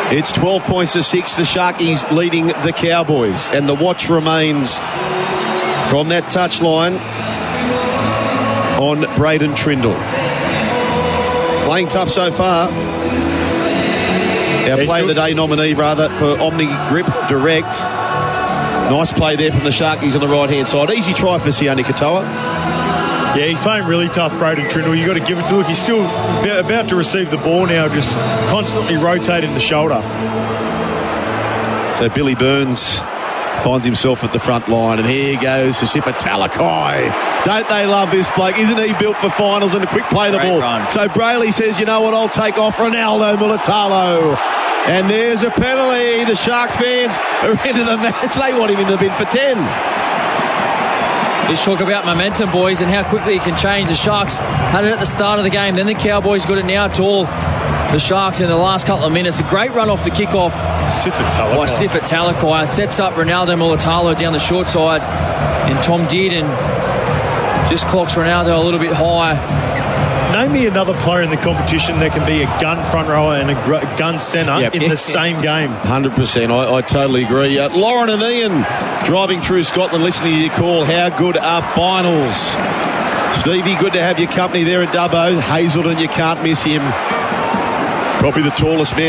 It's 12 points to 6. The Sharkies leading the Cowboys. And the watch remains from that touchline on Braden Trindle. Playing tough so far. Our Play of the Day nominee, rather, for Omni Grip Direct. Nice play there from the Sharkies on the right-hand side. Easy try for Sione Katoa. Yeah, he's playing really tough, Braden Trindle. You've got to give it to look. He's still about to receive the ball now, just constantly rotating the shoulder. So Billy Burns finds himself at the front line, and here goes Sifa Talakai. Don't they love this bloke? Isn't he built for finals and a quick play the ball? Run. So Brayley says, you know what, I'll take off Ronaldo Mulitalo. And there's a penalty. The Sharks fans are into the match. They want him in the bin for 10. Let's talk about momentum, boys, and how quickly it can change. The Sharks had it at the start of the game, then the Cowboys got it now. It's all the Sharks in the last couple of minutes. A great run off the kickoff by Sifa Talakai. Sets up Ronaldo Mulitalo down the short side, and Tom Dearden just clocks Ronaldo a little bit high. Name me another player in the competition that can be a gun front rower and a gun centre in the same game. 100%. I totally agree. Lauren and Ian driving through Scotland, listening to your call. How good are finals? Stevie, good to have your company there at Dubbo. Hazelton, you can't miss him. Probably the tallest man